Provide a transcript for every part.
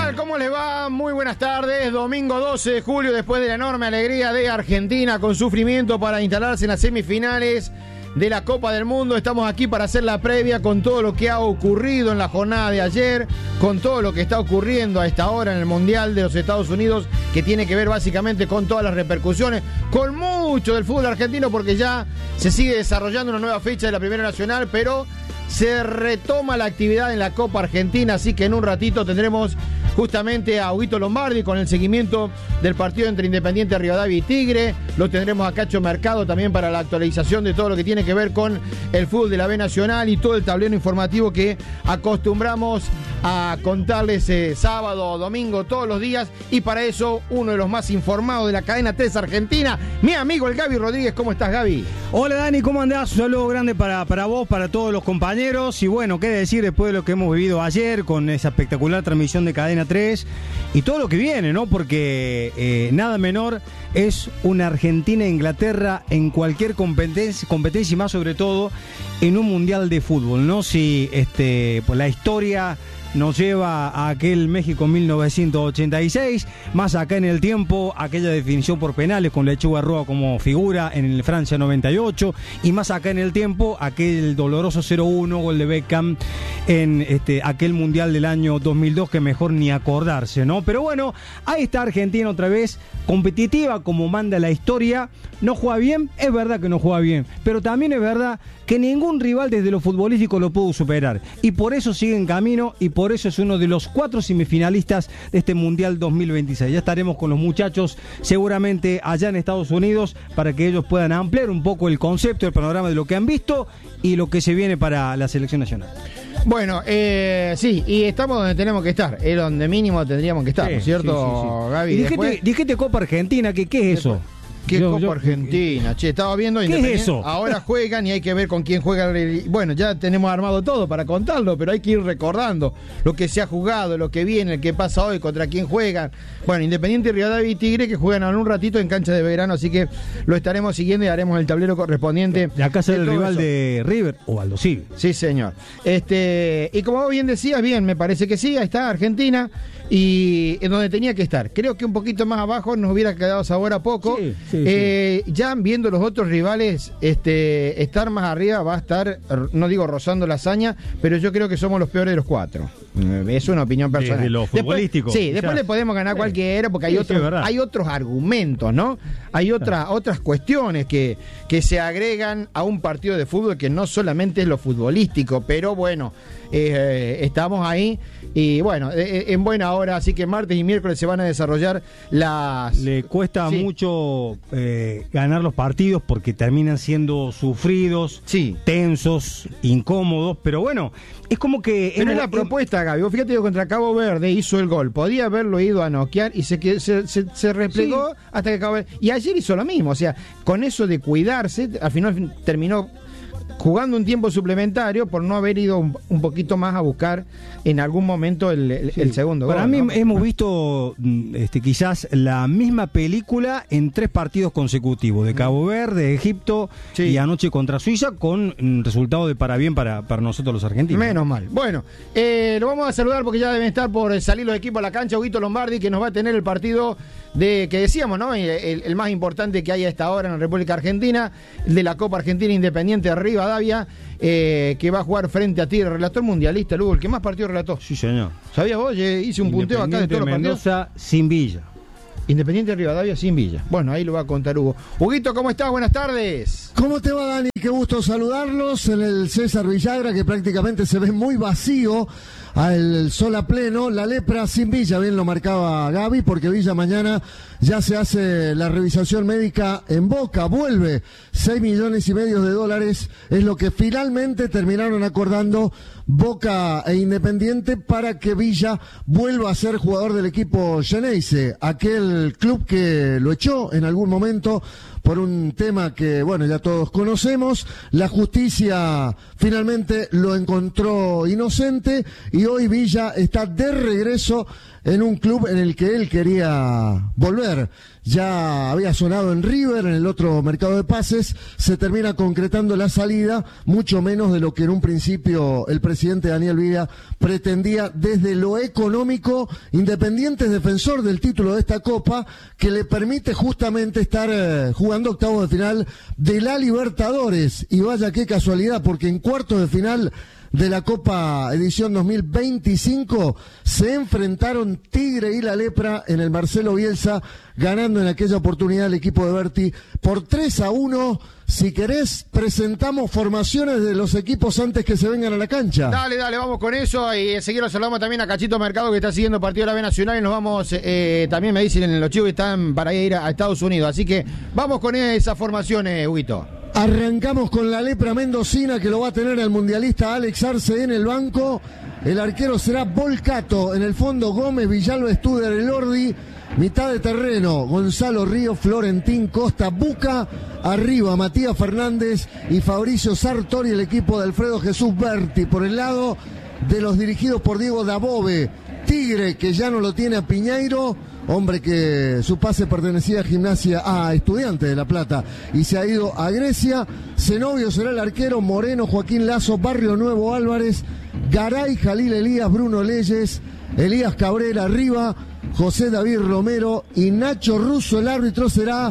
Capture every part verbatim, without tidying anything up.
tal? ¿Cómo les va? Muy buenas tardes. Domingo doce de julio, después de la enorme alegría de Argentina con sufrimiento para instalarse en las semifinales de la Copa del Mundo. Estamos aquí para hacer la previa con todo lo que ha ocurrido en la jornada de ayer, con todo lo que está ocurriendo a esta hora en el Mundial de los Estados Unidos, que tiene que ver básicamente con todas las repercusiones, con mucho del fútbol argentino, porque ya se sigue desarrollando una nueva fecha de la Primera Nacional, pero se retoma la actividad en la Copa Argentina, así que en un ratito tendremos justamente a Huguito Lombardi con el seguimiento del partido entre Independiente Rivadavia y Tigre. Lo tendremos a Cacho Mercado también para la actualización de todo lo que tiene que ver con el fútbol de la B Nacional y todo el tablero informativo que acostumbramos a contarles eh, sábado o domingo todos los días. Y para eso, uno de los más informados de la cadena tres Argentina, mi amigo el Gaby Rodríguez. ¿Cómo estás, Gaby? Hola, Dani, ¿cómo andás? Un saludo grande para, para vos, para todos los compañeros. Y bueno, qué decir después de lo que hemos vivido ayer con esa espectacular transmisión de Cadena tres y todo lo que viene, ¿no? Porque eh, nada menor es una Argentina-Inglaterra en cualquier competencia, competencia y más sobre todo en un mundial de fútbol, ¿no? Si este, pues la historia nos lleva a aquel México mil novecientos ochenta y seis, más acá en el tiempo aquella definición por penales con Lechuga Roa como figura en el Francia noventa y ocho, y más acá en el tiempo aquel doloroso cero uno gol de Beckham en este, aquel Mundial del año dos mil dos, que mejor ni acordarse, ¿no? Pero bueno, ahí está Argentina otra vez, competitiva como manda la historia. No juega bien, es verdad que no juega bien, pero también es verdad que ningún rival desde lo futbolístico lo pudo superar, y por eso sigue en camino, y por eso es uno de los cuatro semifinalistas de este Mundial dos mil veintiséis. Ya estaremos con los muchachos seguramente allá en Estados Unidos para que ellos puedan ampliar un poco el concepto, el panorama de lo que han visto y lo que se viene para la selección nacional. Bueno, eh, sí, y estamos donde tenemos que estar, es donde mínimo tendríamos que estar, sí, ¿no es cierto, sí, sí, sí. Gaby? Y dijiste, después... dijiste Copa Argentina, que ¿qué es eso? ¿Qué yo, Copa yo, Argentina? Che, estaba viendo. ¿Qué es eso? Ahora juegan y hay que ver con quién juega. Bueno, ya tenemos armado todo para contarlo, pero hay que ir recordando lo que se ha jugado, lo que viene, el que pasa hoy, contra quién juegan. Bueno, Independiente Rivadavia y Tigre, que juegan en un ratito en cancha de Belgrano, así que lo estaremos siguiendo y haremos el tablero correspondiente. De acá será el rival eso. De River o Aldo Civi. Sí, señor. Este, y como vos bien decías, bien, me parece que sí, ahí está Argentina. Y en donde tenía que estar. Creo que un poquito más abajo nos hubiera quedado sabor a poco. Sí, sí, eh, sí. Ya viendo los otros rivales, este, estar más arriba va a estar, no digo rozando la hazaña, pero yo creo que somos los peores de los cuatro. Es una opinión personal. Desde lo futbolístico. Después, sí, después le podemos ganar sí. cualquiera, porque hay, sí, otros, sí, hay otros argumentos, ¿no? Hay otra, claro. otras cuestiones que, que se agregan a un partido de fútbol que no solamente es lo futbolístico, pero bueno, eh, estamos ahí. Y bueno, en buena hora, así que martes y miércoles se van a desarrollar las... Le cuesta sí. mucho eh, ganar los partidos porque terminan siendo sufridos, sí. tensos, incómodos, pero bueno, es como que... Pero es la propuesta, Gaby, vos fíjate que contra Cabo Verde hizo el gol, podía haberlo ido a noquear y se, se, se, se replegó sí. hasta que Cabo Verde... Y ayer hizo lo mismo, o sea, con eso de cuidarse, al final terminó jugando un tiempo suplementario por no haber ido un, un poquito más a buscar en algún momento el, el, sí. el segundo Para gol. Para mí ¿no? hemos visto este, quizás la misma película en tres partidos consecutivos, de Cabo Verde, de Egipto sí. y anoche contra Suiza, con un resultado de para bien para, para nosotros los argentinos. Menos mal. Bueno, eh, lo vamos a saludar porque ya deben estar por salir los equipos a la cancha. Huguito Lombardi, que nos va a tener el partido de que decíamos, ¿no? El, el más importante que hay a esta hora en la República Argentina, el de la Copa Argentina Independiente arriba. Davia, eh, que va a jugar frente a Tigre, relator mundialista, Lugo, el que más partidos relató. Sí, señor. ¿Sabías vos? Hice un punteo acá de todos los partidos. Mendoza sin Villa. Independiente de Rivadavia sin Villa. Bueno, ahí lo va a contar Hugo. Huguito, ¿cómo estás? Buenas tardes. ¿Cómo te va, Dani? Qué gusto saludarlos en el César Villagra, que prácticamente se ve muy vacío al sol a pleno. La lepra sin Villa, bien lo marcaba Gaby, porque Villa mañana ya se hace la revisación médica en Boca. Vuelve seis millones y medio de dólares, es lo que finalmente terminaron acordando Boca e Independiente para que Villa vuelva a ser jugador del equipo Xeneize, aquel club que lo echó en algún momento por un tema que, bueno, ya todos conocemos. La justicia finalmente lo encontró inocente y hoy Villa está de regreso en un club en el que él quería volver. ya había sonado en River, en el otro mercado de pases, se termina concretando la salida, mucho menos de lo que en un principio el presidente Daniel Villa pretendía desde lo económico. Independiente es defensor del título de esta Copa, que le permite justamente estar eh, jugando octavos de final de la Libertadores, y vaya qué casualidad, porque en cuartos de final de la Copa edición dos mil veinticinco se enfrentaron Tigre y la Lepra en el Marcelo Bielsa, ganando en aquella oportunidad el equipo de Berti por tres a uno. Si querés, presentamos formaciones de los equipos antes que se vengan a la cancha. Dale, dale, vamos con eso. Y enseguida saludamos también a Cachito Mercado, que está siguiendo el partido de la B Nacional, y nos vamos, eh, también me dicen los chicos que están para ir a Estados Unidos. Así que vamos con esas formaciones, Huguito. Arrancamos con la Lepra mendocina, que lo va a tener el mundialista Alex Arce en el banco. El arquero será Volcato. En el fondo, Gómez, Villalba, Studer, Elordi. Mitad de terreno, Gonzalo Ríos, Florentín, Costa, Buca. Arriba, Matías Fernández y Fabricio Sartori, el equipo de Alfredo Jesús Berti. Por el lado de los dirigidos por Diego Dabove, Tigre, que ya no lo tiene a Piñeiro, hombre que su pase pertenecía a Gimnasia, a Estudiantes de La Plata, y se ha ido a Grecia. Zenobio será el arquero, Moreno, Joaquín Lazo, Barrio Nuevo, Álvarez, Garay, Jalil Elías, Bruno Leyes, Elías Cabrera arriba, José David Romero y Nacho Russo. El árbitro será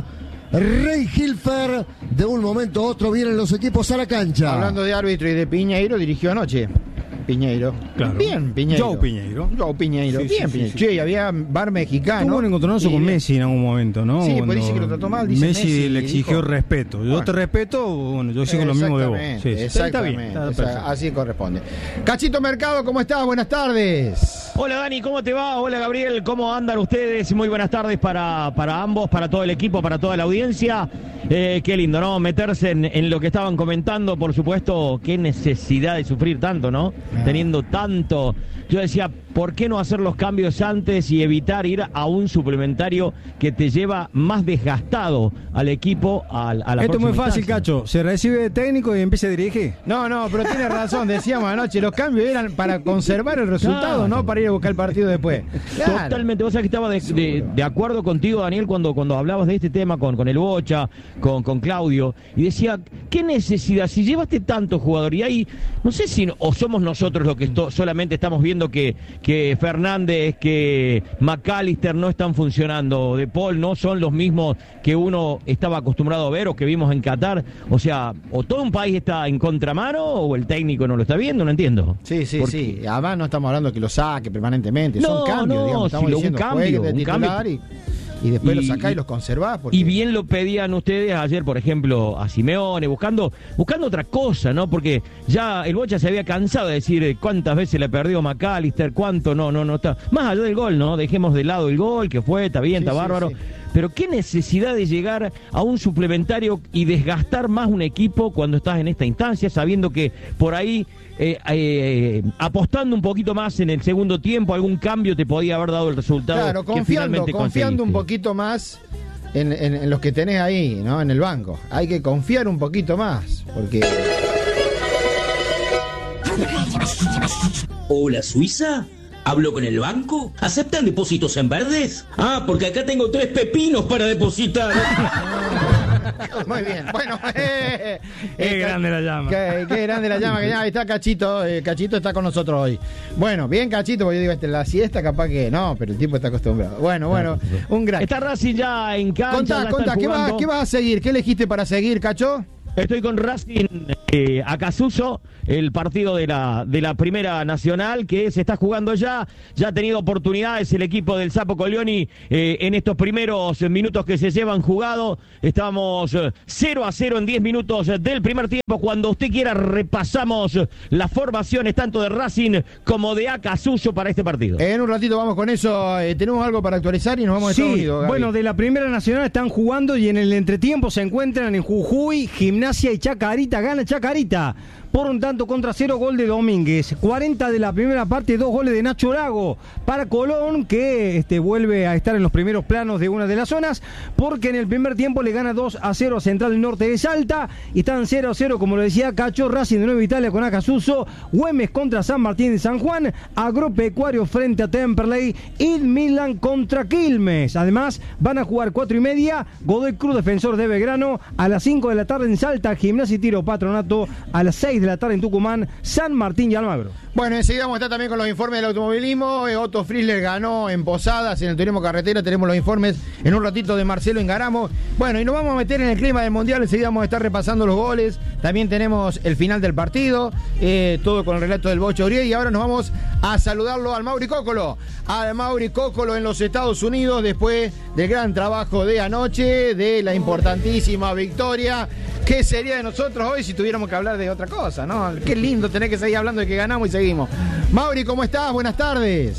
Rey Hilfer. De un momento a otro vienen los equipos a la cancha. Hablando de árbitro y de Piñeiro, dirigió anoche. Piñeiro. Claro. Bien, Piñeiro. Joe Piñeiro. Joe Piñeiro. Sí, Bien, sí, Piñeiro. sí, sí. Che, había bar mexicano. Tuvo un encontronazo Sí, con bien. Messi en algún momento, ¿no? Sí, Cuando pues dice que lo trató mal, dice Messi, Messi, le exigió dijo. respeto. Yo Ah. te respeto, bueno, yo sigo lo mismo de vos. Sí, sí. Está Exactamente, bien, está esa- perfecto. así corresponde. Cachito Mercado, ¿cómo estás? Buenas tardes. Hola Dani, ¿cómo te va? Hola Gabriel, ¿cómo andan ustedes? Muy buenas tardes para, para ambos, para todo el equipo, para toda la audiencia. Eh, qué lindo, ¿no? Meterse en, en lo que estaban comentando, por supuesto, qué necesidad de sufrir tanto, ¿no? Ah. Teniendo tanto. Yo decía, ¿por qué no hacer los cambios antes y evitar ir a un suplementario que te lleva más desgastado al equipo a, a la Esto es próxima muy fácil, instancia? Cacho. Se recibe de técnico y empieza a dirigir. No, no, pero tiene razón, decíamos anoche, los cambios eran para conservar el resultado, Claro. no para ir a buscar el partido después. Claro. Totalmente, vos sabés que estaba de, de- de acuerdo contigo, Daniel, cuando, cuando hablabas de este tema con, con el Bocha, con, con Claudio, y decía, ¿qué necesidad? Si llevaste tanto jugador, y ahí, no sé si o somos nosotros los que esto- solamente estamos viendo que, que Fernández, que McAllister no están funcionando, De Paul no son los mismos que uno estaba acostumbrado a ver o que vimos en Qatar, o sea, o todo un país está en contramano o el técnico no lo está viendo, no entiendo. Sí, sí, Porque- sí. Además no estamos hablando que lo saque permanentemente, No, son cambios, no, digamos. Estamos si lo- un diciendo cambio, jueguen de un titular cambio. y, y después Y- los sacás y, y- los conservás. Porque... Y bien lo pedían ustedes ayer, por ejemplo, a Simeone, buscando buscando otra cosa, ¿no? Porque ya el Bocha se había cansado de decir eh, cuántas veces le perdió McAllister, cuánto no, no, no está. Más allá del gol, ¿no? Dejemos de lado el gol, que fue, está bien, Sí, está sí, bárbaro. sí. Pero qué necesidad de llegar a un suplementario y desgastar más un equipo cuando estás en esta instancia, sabiendo que por ahí, eh, eh, apostando un poquito más en el segundo tiempo, algún cambio te podía haber dado el resultado. Claro, que confiando, finalmente confiando un conseguiste. poquito más en, en- en los que tenés ahí, ¿no? En el banco. Hay que confiar un poquito más, porque... Hola, Suiza. ¿Hablo con el banco? ¿Aceptan depósitos en verdes? Ah, porque acá tengo tres pepinos para depositar. Muy bien, bueno. Eh, Qué eh, grande la llama. Qué, qué grande la llama, que ya ahí está Cachito. eh, Cachito está con nosotros hoy. Bueno, bien Cachito, porque yo digo, este, la siesta capaz que no, pero el tipo está acostumbrado. Bueno, bueno, un gran... Está Racing ya en cancha. Contá, ya contá, están ¿qué vas, jugando. ¿qué vas a seguir? ¿Qué elegiste para seguir, Cacho? Estoy con Racing eh, Acasuso, el partido de la, de la Primera Nacional que se está jugando ya. Ya ha tenido oportunidades el equipo del Sapo Colioni eh, en estos primeros minutos que se llevan jugado. Estamos eh, cero a cero en diez minutos del primer tiempo. Cuando usted quiera repasamos las formaciones tanto de Racing como de Acasuso para este partido. En un ratito vamos con eso. eh, tenemos algo para actualizar y nos vamos a Estados Sí, Unidos, Gaby. bueno, de la Primera Nacional están jugando y en el entretiempo se encuentran en Jujuy, Gimnasia y Chacarita. Gana Chacarita por un tanto contra cero, gol de Domínguez. cuarenta de la primera parte, dos goles de Nacho Lago para Colón, que este, vuelve a estar en los primeros planos de una de las zonas, porque en el primer tiempo le gana dos a cero a Central del Norte de Salta, y están cero a cero, como lo decía Cacho. Racing de Nueva Italia con Acasuso, Güemes contra San Martín de San Juan, Agropecuario frente a Temperley y Milan contra Quilmes. Además, van a jugar cuatro y media, Godoy Cruz, Defensor de Belgrano, a las cinco de la tarde en Salta, Gimnasia y Tiro Patronato, a las seis de la tarde en Tucumán, San Martín y Almagro. Bueno, enseguida vamos a estar también con los informes del automovilismo. eh, Otto Frizzler ganó en Posadas, en el Turismo Carretera. Tenemos los informes en un ratito de Marcelo Engaramo. Bueno, y nos vamos a meter en el clima del Mundial. Enseguida vamos a estar repasando los goles. También tenemos el final del partido, eh, todo con el relato del Bocho Uriel. Y ahora nos vamos a saludarlo al Mauri Cócolo. Al Mauri Cócolo en los Estados Unidos, después del gran trabajo de anoche, de la importantísima victoria. ¿Qué sería de nosotros hoy si tuviéramos que hablar de otra cosa, no? Qué lindo tener que seguir hablando de que ganamos y seguimos. Mauri, ¿cómo estás? Buenas tardes.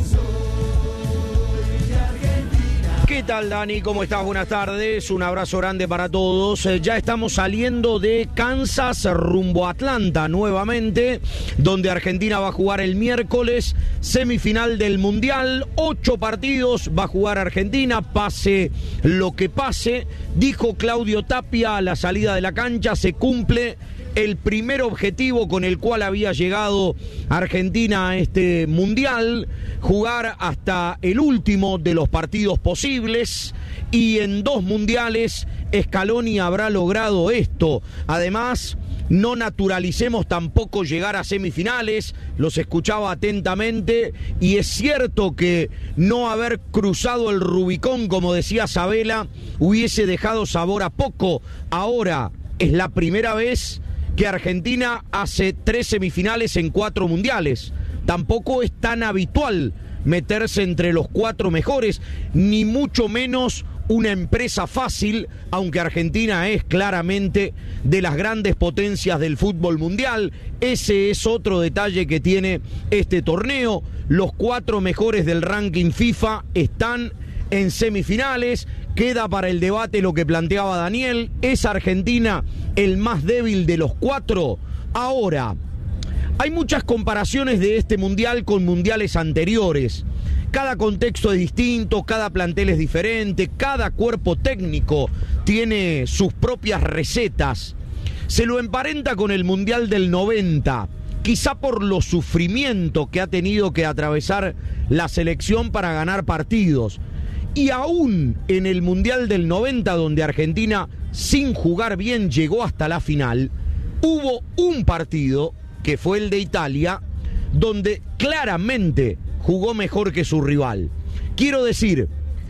¿Qué tal, Dani? ¿Cómo estás? Buenas tardes. Un abrazo grande para todos. Eh, ya estamos saliendo de Kansas rumbo a Atlanta nuevamente, donde Argentina va a jugar el miércoles, semifinal del Mundial. Ocho partidos va a jugar Argentina, pase lo que pase. Dijo Claudio Tapia a la salida de la cancha, se cumple el primer objetivo con el cual había llegado Argentina a este Mundial, jugar hasta el último de los partidos posibles, y en dos mundiales Scaloni habrá logrado esto. Además, no naturalicemos tampoco llegar a semifinales. Los escuchaba atentamente y es cierto que no haber cruzado el Rubicón, como decía Sabela, hubiese dejado sabor a poco. Ahora es la primera vez que Argentina hace tres semifinales en cuatro mundiales. Tampoco es tan habitual meterse entre los cuatro mejores, ni mucho menos una empresa fácil, aunque Argentina es claramente de las grandes potencias del fútbol mundial. Ese es otro detalle que tiene este torneo. Los cuatro mejores del ranking FIFA están en semifinales. Queda para el debate lo que planteaba Daniel. ¿Es Argentina el más débil de los cuatro? Ahora, hay muchas comparaciones de este mundial con mundiales anteriores. Cada contexto es distinto, cada plantel es diferente, cada cuerpo técnico tiene sus propias recetas. Se lo emparenta con el mundial del noventa, quizá por los sufrimientos que ha tenido que atravesar la selección para ganar partidos. Y aún en el Mundial del noventa, donde Argentina, sin jugar bien, llegó hasta la final, hubo un partido, que fue el de Italia, donde claramente jugó mejor que su rival. Quiero decir,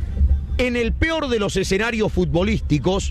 en el peor de los escenarios futbolísticos,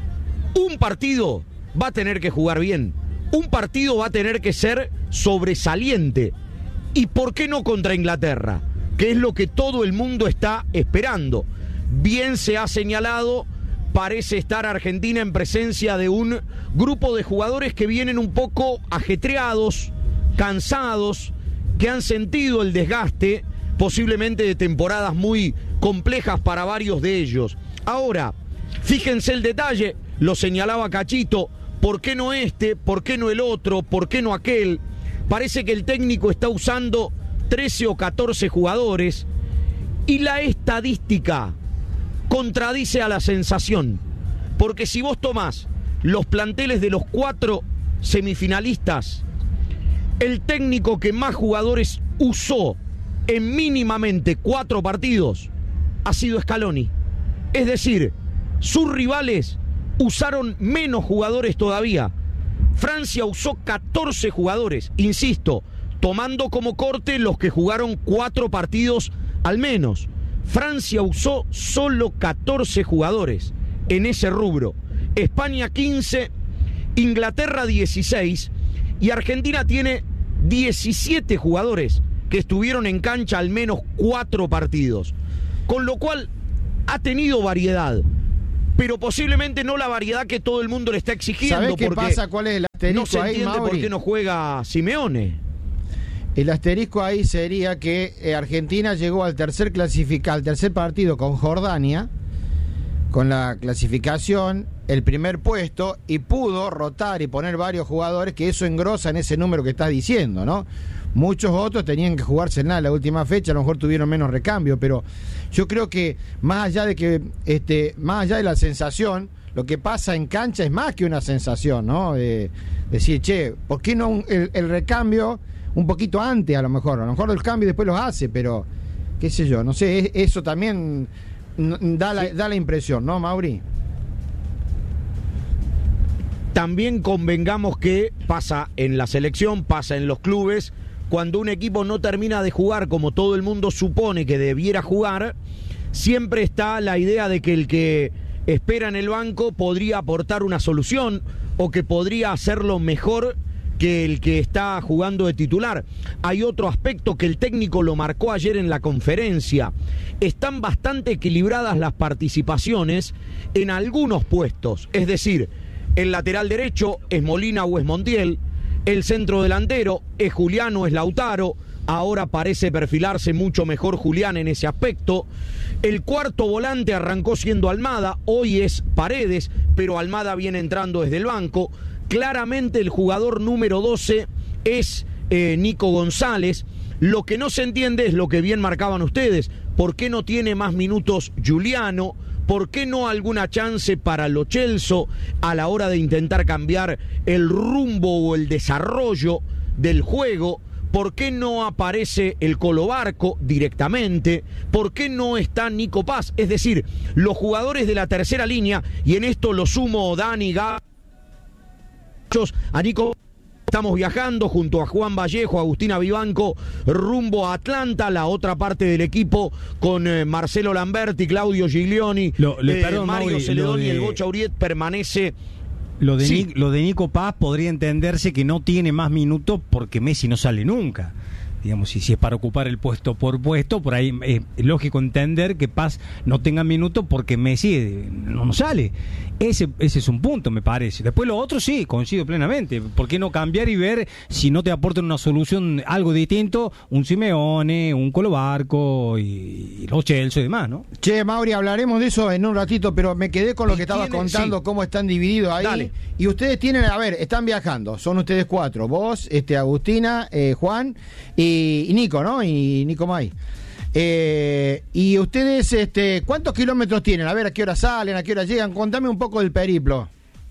un partido va a tener que jugar bien, un partido va a tener que ser sobresaliente. ¿Y por qué no contra Inglaterra? Que es lo que todo el mundo está esperando. Bien se ha señalado, parece estar Argentina en presencia de un grupo de jugadores que vienen un poco ajetreados, cansados, que han sentido el desgaste, posiblemente de temporadas muy complejas para varios de ellos. Ahora, fíjense el detalle, lo señalaba Cachito, ¿por qué no este? ¿Por qué no el otro? ¿Por qué no aquel? Parece que el técnico está usando trece o catorce jugadores y la estadística contradice a la sensación, porque si vos tomás los planteles de los cuatro semifinalistas, el técnico que más jugadores usó en mínimamente cuatro partidos ha sido Scaloni. Es decir, sus rivales usaron menos jugadores todavía. Francia usó catorce jugadores, insisto, tomando como corte los que jugaron cuatro partidos al menos. Francia usó solo catorce jugadores en ese rubro. España quince, Inglaterra dieciséis y Argentina tiene diecisiete jugadores que estuvieron en cancha al menos cuatro partidos. Con lo cual ha tenido variedad, pero posiblemente no la variedad que todo el mundo le está exigiendo. ¿Sabés qué pasa? ¿Cuál es el asterisco no se ahí, entiende Mauri? por qué no juega Simeone. El asterisco ahí sería que eh, Argentina llegó al tercer clasificado, al tercer partido con Jordania, con la clasificación, el primer puesto, y pudo rotar y poner varios jugadores, que eso engrosa en ese número que estás diciendo, ¿no? Muchos otros tenían que jugarse nada en la última fecha, a lo mejor tuvieron menos recambio, pero yo creo que más allá de que, este, más allá de la sensación, lo que pasa en cancha es más que una sensación, ¿no? De decir, che, ¿por qué no un, el, el recambio un poquito antes, a lo mejor? A lo mejor el cambio después los hace, pero qué sé yo, no sé, eso también da la, da la impresión, ¿no, Mauri? También convengamos que pasa en la selección, pasa en los clubes, cuando un equipo no termina de jugar como todo el mundo supone que debiera jugar, siempre está la idea de que el que espera en el banco podría aportar una solución o que podría hacerlo mejor que el que está jugando de titular. Hay otro aspecto que el técnico lo marcó ayer en la conferencia. Están bastante equilibradas las participaciones en algunos puestos, es decir, el lateral derecho es Molina o es Montiel, el centro delantero es Julián o es Lautaro, ahora parece perfilarse mucho mejor Julián en ese aspecto. El cuarto volante arrancó siendo Almada, hoy es Paredes, pero Almada viene entrando desde el banco. Claramente el jugador número doce es eh, Nico González. Lo que no se entiende es lo que bien marcaban ustedes. ¿Por qué no tiene más minutos Giuliano? ¿Por qué no alguna chance para Lo Celso a la hora de intentar cambiar el rumbo o el desarrollo del juego? ¿Por qué no aparece el Colo Barco directamente? ¿Por qué no está Nico Paz? Es decir, los jugadores de la tercera línea, y en esto lo sumo Dani, Gab, a Nico. Estamos viajando junto a Juan Vallejo, Agustina Vivanco, rumbo a Atlanta, la otra parte del equipo con eh, Marcelo Lamberti, Claudio Giglioni, lo, le, eh, perdón, Mario Mauri, Celedón de... y el Bocha Uriet permanece. Lo de, sí. Ni, lo de Nico Paz podría entenderse que no tiene más minutos porque Messi no sale nunca. Digamos, y si es para ocupar el puesto por puesto, por ahí es lógico entender que Paz no tenga minutos porque Messi no, no sale. Ese, ese es un punto, me parece. Después lo otro sí, coincido plenamente. ¿Por qué no cambiar y ver si no te aportan una solución, algo distinto, un Simeone, un Colo Barco y, y los Chelsea y demás, ¿no? Che, Mauri, hablaremos de eso en un ratito, pero me quedé con lo que estabas contando, sí. Cómo están divididos ahí. Dale. Y ustedes tienen, a ver, están viajando, son ustedes cuatro, vos, este, Agustina, eh, Juan y, y Nico, ¿no? Y Nico May. Eh, y ustedes, este, ¿cuántos kilómetros tienen? A ver, ¿a qué hora salen? ¿A qué hora llegan? Contame un poco del periplo.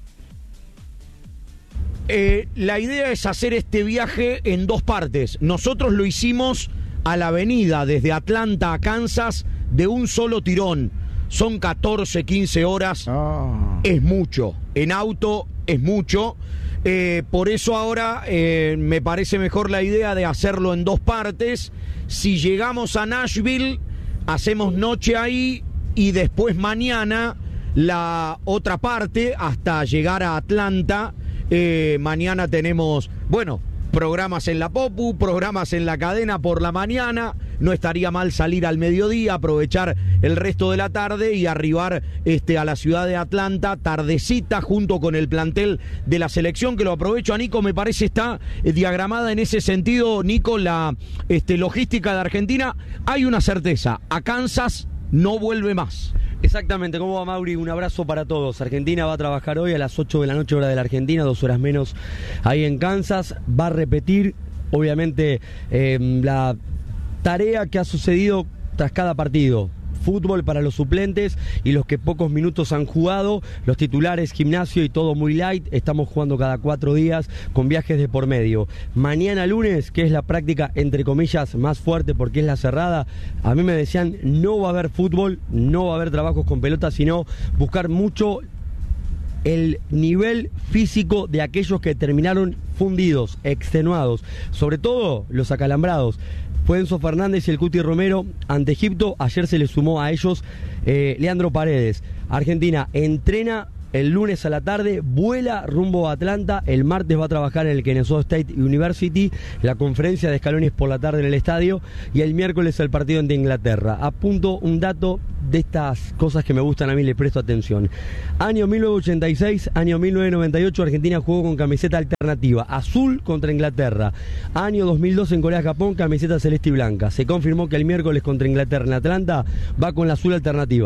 Eh, la idea es hacer este viaje en dos partes. Nosotros lo hicimos a la avenida desde Atlanta a Kansas de un solo tirón. Son catorce, quince horas. Oh. Es mucho. En auto es mucho. Eh, por eso ahora eh, me parece mejor la idea de hacerlo en dos partes. Si llegamos a Nashville, hacemos noche ahí y después mañana la otra parte hasta llegar a Atlanta. Eh, mañana tenemos, bueno, programas en la Popu, programas en la cadena por la mañana. No estaría mal salir al mediodía, aprovechar el resto de la tarde y arribar este, a la ciudad de Atlanta, tardecita, junto con el plantel de la selección, que lo aprovecho a Nico, me parece está eh, diagramada en ese sentido, Nico, la este, logística de Argentina. Hay una certeza, a Kansas no vuelve más. Exactamente, ¿cómo va, Mauri? Un abrazo para todos. Argentina va a trabajar hoy a las ocho de la noche, hora de la Argentina, dos horas menos ahí en Kansas. Va a repetir, obviamente, eh, la tarea que ha sucedido tras cada partido. Fútbol para los suplentes y los que pocos minutos han jugado, los titulares, gimnasio y todo muy light. Estamos jugando cada cuatro días con viajes de por medio. Mañana lunes, que es la práctica entre comillas más fuerte porque es la cerrada, a mí me decían no va a haber fútbol, no va a haber trabajos con pelota, sino buscar mucho el nivel físico de aquellos que terminaron fundidos, extenuados, sobre todo los acalambrados. Fue Enzo Fernández y el Cuti Romero ante Egipto. Ayer se le sumó a ellos eh, Leandro Paredes. Argentina entrena el lunes a la tarde, vuela rumbo a Atlanta. El martes va a trabajar en el Kennesaw State University, la conferencia de Scaloni por la tarde en el estadio, y el miércoles el partido ante Inglaterra. Apunto un dato de estas cosas que me gustan a mí, le presto atención. Año mil novecientos ochenta y seis, año mil novecientos noventa y ocho, Argentina jugó con camiseta alternativa, azul contra Inglaterra. Año dos mil dos en Corea-Japón, camiseta celeste y blanca. Se confirmó que el miércoles contra Inglaterra en Atlanta va con la azul alternativa.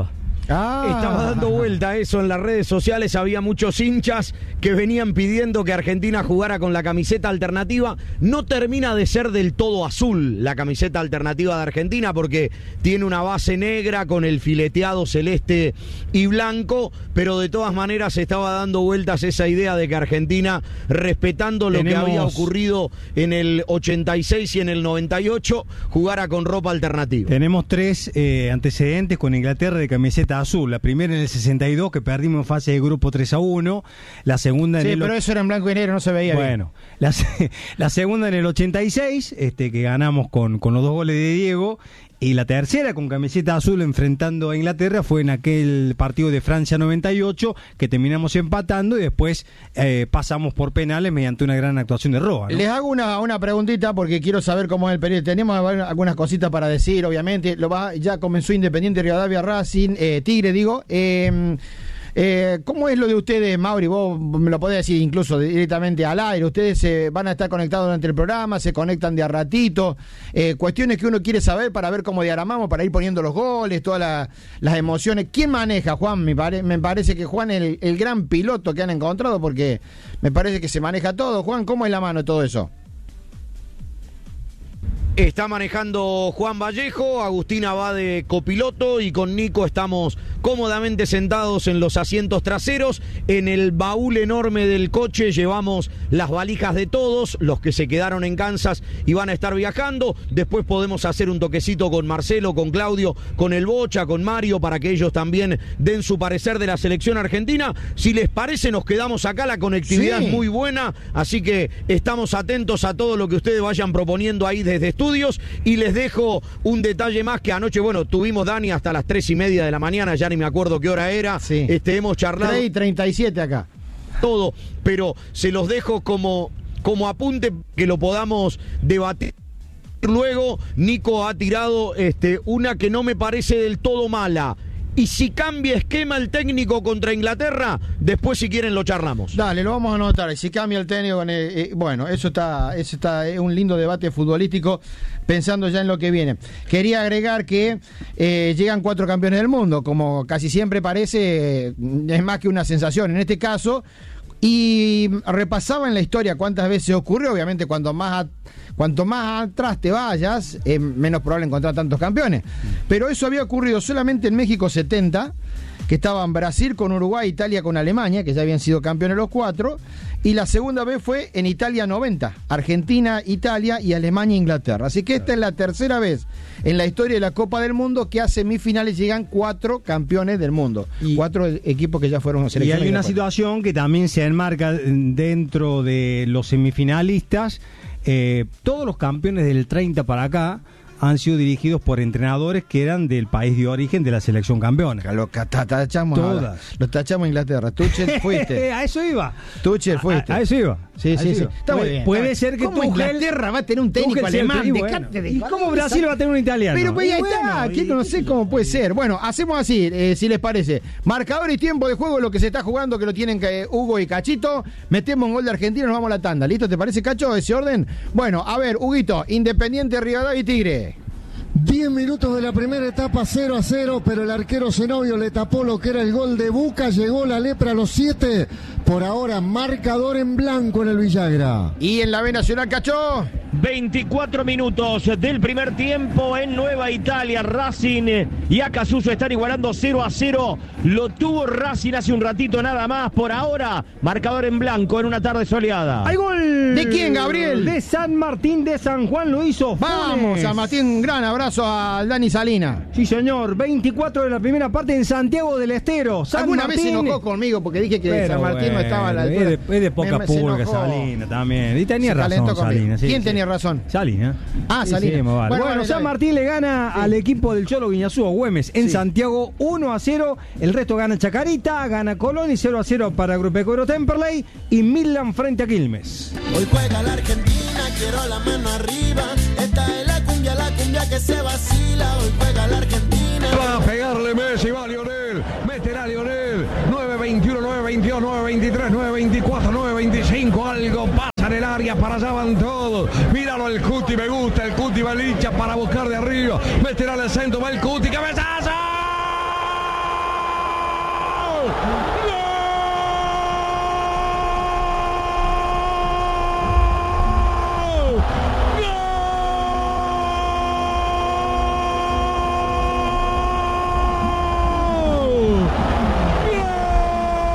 Ah. Estaba dando vuelta eso en las redes sociales, había muchos hinchas que venían pidiendo que Argentina jugara con la camiseta alternativa. No termina de ser del todo azul la camiseta alternativa de Argentina porque tiene una base negra con el fileteado celeste y blanco, pero de todas maneras estaba dando vueltas esa idea de que Argentina, respetando lo Tenemos... que había ocurrido en el ochenta y seis y en el noventa y ocho, jugara con ropa alternativa. Tenemos tres eh, antecedentes con Inglaterra de camiseta azul. La primera en el sesenta y dos, que perdimos en fase de grupo tres a uno. La segunda en Sí, el... pero eso era en blanco y negro, no se veía bien. Bueno, la, se- la segunda en el ochenta y seis, este, que ganamos con, con los dos goles de Diego. Y la tercera con camiseta azul enfrentando a Inglaterra fue en aquel partido de Francia noventa y ocho, que terminamos empatando y después eh, pasamos por penales mediante una gran actuación de Roa, ¿no? Les hago una, una preguntita porque quiero saber cómo es el periodo. Tenemos algunas cositas para decir, obviamente. Lo va, ya comenzó Independiente, Rivadavia, Racing, eh, Tigre, digo. Eh, eh, ¿Cómo es lo de ustedes, Mauri? Vos me lo podés decir incluso directamente al aire. Ustedes eh, van a estar conectados durante el programa, se conectan de a ratito. Eh, cuestiones que uno quiere saber para ver cómo diagramamos, para ir poniendo los goles, todas la, las emociones. ¿Quién maneja, Juan? Me, pare, me parece que Juan es el, el gran piloto que han encontrado porque me parece que se maneja todo. Juan, ¿cómo es la mano todo eso? Está manejando Juan Vallejo, Agustina va de copiloto y con Nico estamos cómodamente sentados en los asientos traseros. En el baúl enorme del coche llevamos las valijas de todos, los que se quedaron en Kansas y van a estar viajando. Después podemos hacer un toquecito con Marcelo, con Claudio, con el Bocha, con Mario, para que ellos también den su parecer de la selección argentina. Si les parece, nos quedamos acá, la conectividad Sí. es muy buena, así que estamos atentos a todo lo que ustedes vayan proponiendo ahí desde estudios. Y les dejo un detalle más, que anoche, bueno, tuvimos Dani hasta las tres y media de la mañana, ya ni me acuerdo qué hora era. Sí. Este, hemos charlado tres y treinta y siete acá. todo, pero se los dejo como, como apunte que lo podamos debatir. Luego, Nico ha tirado este, una que no me parece del todo mala. Y si cambia esquema el técnico contra Inglaterra, después si quieren lo charlamos. Dale, lo vamos a anotar. Si cambia el técnico, eh, eh, bueno, eso está, eso está, es un lindo debate futbolístico, pensando ya en lo que viene. Quería agregar que eh, llegan cuatro campeones del mundo, como casi siempre parece, eh, es más que una sensación. En este caso, y repasaba en la historia cuántas veces ocurrió, obviamente cuanto más a, cuanto más atrás te vayas, es menos probable encontrar tantos campeones. Pero eso había ocurrido solamente en México setenta, que estaban Brasil con Uruguay, Italia con Alemania, que ya habían sido campeones los cuatro, y la segunda vez fue en Italia noventa, Argentina, Italia y Alemania, Inglaterra. Así que esta es la tercera vez en la historia de la Copa del Mundo que a semifinales llegan cuatro campeones del mundo, y cuatro equipos que ya fueron seleccionados. Y hay una situación que también se enmarca dentro de los semifinalistas. Eh, todos los campeones del treinta para acá han sido dirigidos por entrenadores que eran del país de origen de la selección campeona. Lo ca- ta- tachamos Todas. ahora. Lo tachamos a Inglaterra. Tuchel fuiste. A eso iba. Tuchel fuiste. A, a eso iba. Sí, A sí, eso sí. iba. Está muy Puede, bien. puede está ser que ¿Cómo Tuchel- Inglaterra va a tener un técnico Tuchel sea el alemán? técnico, Dejate bueno. de ¿Y cómo Brasil va a tener un italiano? Pero pues ahí Y está, bueno, aquí y- no sé cómo puede ser. Bueno, hacemos así, eh, si les parece. Marcador y tiempo de juego, lo que se está jugando, que lo tienen que, Hugo y Cachito. Metemos un gol de Argentina y nos vamos a la tanda. ¿Listo? ¿Te parece, Cacho, ese orden? Bueno, a ver, Huguito, Independiente, Rivadavia y Tigre. diez minutos de la primera etapa, cero a cero, pero el arquero Zenobio le tapó lo que era el gol de Buca. Llegó la lepra a los siete. Por ahora, marcador en blanco en el Villagra. Y en la B Nacional, Cacho. veinticuatro minutos del primer tiempo en Nueva Italia. Racing y Acasuso están igualando cero a cero. Lo tuvo Racing hace un ratito nada más. Por ahora, marcador en blanco en una tarde soleada. ¡Hay gol! ¿De quién, Gabriel? De San Martín de San Juan, lo hizo. Vamos, Funes. San Martín, un gran abrazo al Dani Salina. Sí, señor. veinticuatro de la primera parte en Santiago del Estero. San Alguna Martín. vez se enojó conmigo porque dije que Pero San Martín no estaba a la bueno, altura. Es de, es de poca Me- me- se pulga enojó. Salina también. Y tenía Se razón calentó conmigo. Salina. sí, ¿Quién sí. tenía razón? Salina. Ah, Sí, Salina. sí, más vale. Bueno, Bueno, vale, San vale. Martín le gana al equipo del Cholo Guiñazú, a Güemes, en Sí. Santiago uno a cero. El resto gana Chacarita, gana Colón y cero a cero para Agropecuario Temperley y Midland frente a Quilmes. Hoy juega la Argentina, quiero la mano arriba. Esta es la cumbia, la cumbia que se vacila. Hoy juega la Argentina. Va a pegarle Messi, va Lionel, meterá Lionel, nueve veintiuno, nueve veintidós, nueve veintitrés, nueve veinticuatro, nueve veinticinco, algo pasa en el área, para allá van todos, míralo el Cuti, me gusta, el Cuti va licha para buscar de arriba, meterá el centro, va el Cuti, cabezazo. Gol.